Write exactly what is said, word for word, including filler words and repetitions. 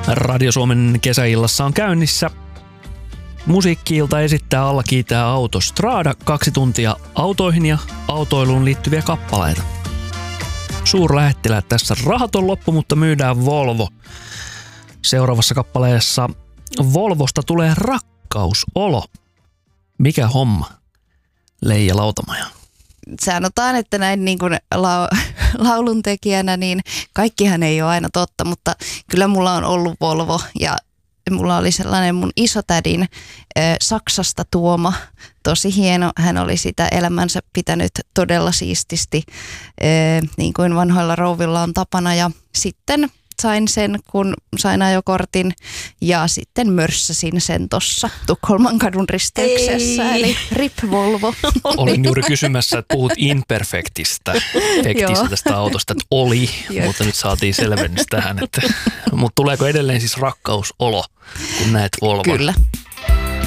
Radio Suomen kesäillassa on käynnissä. Musiikki-ilta esittää Alla kiitää Autostrada, kaksi tuntia autoihin ja autoiluun liittyviä kappaleita. Suurlähettiläät tässä. Rahat on loppu, mutta myydään Volvo. Seuraavassa kappaleessa Volvosta tulee rakkausolo. Mikä homma? Leija Lautamaja. Sanotaan, että näin niin kuin lau- lauluntekijänä, niin kaikkihan ei ole aina totta, mutta kyllä mulla on ollut Volvo ja mulla oli sellainen mun isotädin äh, Saksasta tuoma, tosi hieno. Hän oli sitä elämänsä pitänyt todella siististi, äh, niin kuin vanhoilla rouvilla on tapana, ja sitten sain sen, kun sain ajokortin, ja sitten mörssäsin sen tuossa Tukholman kadun risteyksessä, Ei. eli R I P Volvo. Olin juuri kysymässä, että puhut imperfektistä, efektistä tästä autosta, että oli, Jep. mutta nyt saatiin selvennys tähän. Että, mutta tuleeko edelleen siis rakkausolo, kun näet Volvon? Kyllä.